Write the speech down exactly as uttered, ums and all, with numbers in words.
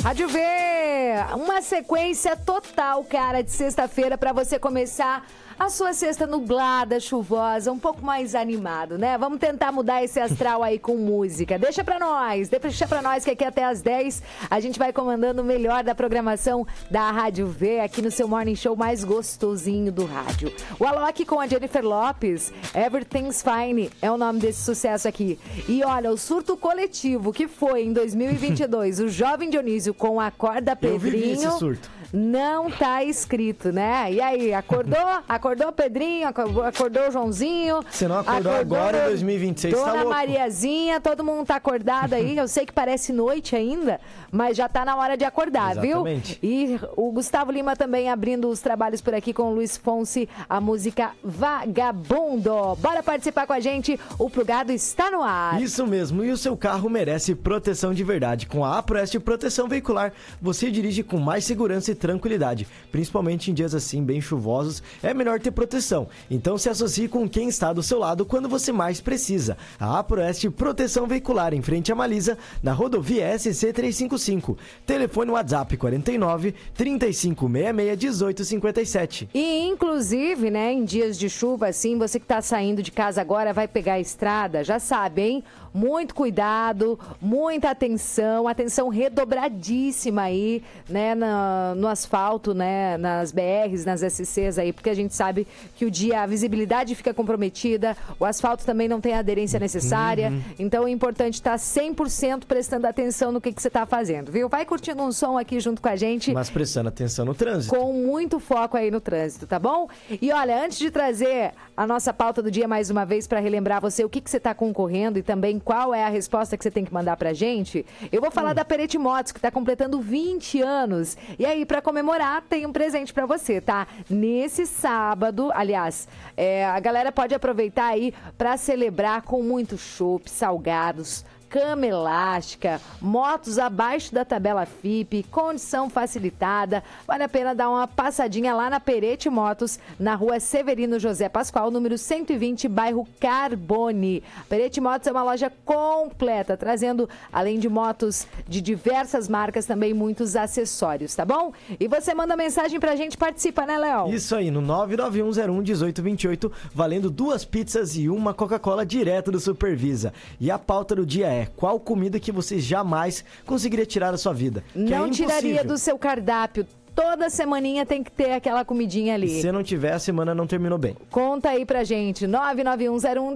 Rádio V, uma sequência total, cara, de sexta-feira para você começar a sua sexta nublada, chuvosa, um pouco mais animado, né? Vamos tentar mudar esse astral aí com música. Deixa pra nós, deixa pra nós que aqui até às dez a gente vai comandando o melhor da programação da Rádio V aqui no seu morning show mais gostosinho do rádio. O Alok com a Jennifer Lopes, Everything's Fine é o nome desse sucesso aqui. E olha, o surto coletivo que foi em dois mil e vinte e dois, o Jovem Dionísio com a Acorda Pedrinho, eu vivi esse surto. Não tá escrito, né? E aí, acordou? Acordou Pedrinho? Acordou o Joãozinho? Você não acordou, acordou agora em dois mil e vinte e seis, Dona tá louco? Mariazinha, todo mundo tá acordado aí. Eu sei que parece noite ainda, mas já tá na hora de acordar, Exatamente. Viu? E o Gustavo Lima também abrindo os trabalhos por aqui com o Luiz Fonsi, a música Vagabundo. Bora participar com a gente, o Plugado está no ar. Isso mesmo, e o seu carro merece proteção de verdade. Com a APROEST Proteção Veicular, você dirige com mais segurança e tranquilidade. Principalmente em dias assim, bem chuvosos, é melhor ter proteção. Então se associe com quem está do seu lado quando você mais precisa. A APROEST Proteção Veicular, em frente a Malisa, na rodovia S C trezentos e cinquenta e cinco. Telefone WhatsApp quarenta e nove, trinta e cinco, sessenta e seis, dezoito cinquenta e sete. E inclusive, né, em dias de chuva assim, você que está saindo de casa agora vai pegar a estrada, já sabe, hein? Muito cuidado, muita atenção, atenção redobradíssima aí, né, no, no asfalto, né, nas B Rs, nas S Cs aí, porque a gente sabe que o dia a visibilidade fica comprometida, o asfalto também não tem a aderência necessária, uhum. Então é importante estar cem por cento prestando atenção no que, que você está fazendo, viu? Vai curtindo um som aqui junto com a gente. Mas prestando atenção no trânsito. Com muito foco aí no trânsito, tá bom? E olha, antes de trazer a nossa pauta do dia mais uma vez para relembrar você o que, que você está concorrendo e também qual é a resposta que você tem que mandar pra gente, eu vou falar hum. da Peretti Motos, que tá completando vinte anos. E aí, pra comemorar, tem um presente pra você, tá? Nesse sábado, aliás, é, a galera pode aproveitar aí pra celebrar com muito chopp, salgados, cama elástica, motos abaixo da tabela F I P, condição facilitada. Vale a pena dar uma passadinha lá na Peretti Motos, na rua Severino José Pascoal, número cento e vinte, bairro Carbone. Peretti Motos é uma loja completa, trazendo, além de motos de diversas marcas, também muitos acessórios, tá bom? E você manda mensagem pra gente, participa, né, Léo? Isso aí, no nove nove um zero um, um oito dois oito, valendo duas pizzas e uma Coca-Cola direto do Supervisa. E a pauta do dia é: qual comida que você jamais conseguiria tirar da sua vida? Não é tiraria do seu cardápio. Toda semaninha tem que ter aquela comidinha ali. Se não tiver, a semana não terminou bem. Conta aí pra gente. nove nove um zero um